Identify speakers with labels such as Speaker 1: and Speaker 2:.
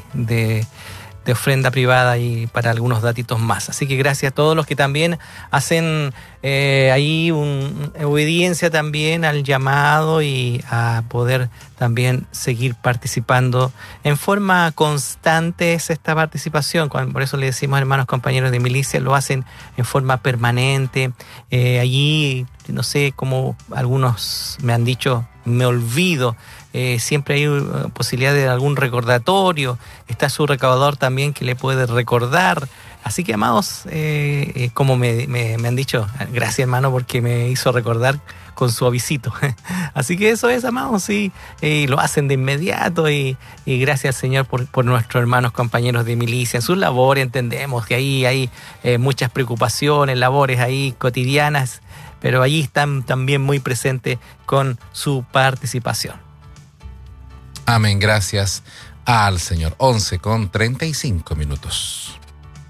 Speaker 1: de ofrenda privada y para algunos datitos más. Así que gracias a todos los que también hacen ahí obediencia también al llamado y a poder también seguir participando en forma constante. Es esta participación, por eso le decimos, hermanos compañeros de milicia, lo hacen en forma permanente. Allí, no sé, como algunos me han dicho, me olvido. Siempre hay posibilidad de algún recordatorio. Está su recaudador también que le puede recordar. Así que, amados, como me han dicho, gracias, hermano, porque me hizo recordar con su avisito. Así que eso es, amados, sí. Lo hacen de inmediato y gracias al Señor por nuestros hermanos compañeros de milicia. En sus labores entendemos que ahí hay muchas preocupaciones, labores ahí cotidianas, pero allí están también muy presentes con su participación.
Speaker 2: Amén, gracias al Señor. 11:35.